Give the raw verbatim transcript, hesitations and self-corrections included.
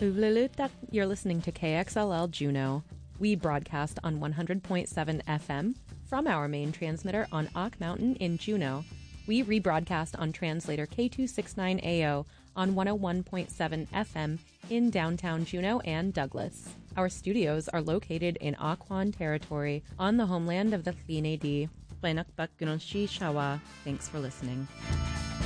Uvlulutak, you're listening to K X L L Juneau. We broadcast on one hundred point seven F M from our main transmitter on Ock Mountain in Juneau. We rebroadcast on translator K two sixty-nine A O on one oh one point seven F M in downtown Juneau and Douglas. Our studios are located in Occoquan territory on the homeland of the Tl'in Di. Thanks for listening.